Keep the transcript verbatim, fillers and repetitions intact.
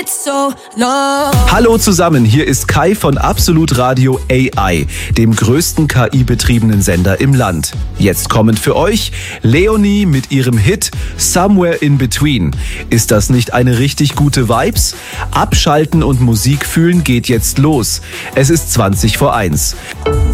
So long. Hallo zusammen, hier ist Kai von Absolut Radio A I, dem größten K I-betriebenen Sender im Land. Jetzt kommen für euch Leonie mit ihrem Hit Somewhere in Between. Ist das nicht eine richtig gute Vibes? Abschalten und Musik fühlen geht jetzt los. Es ist zwanzig vor eins.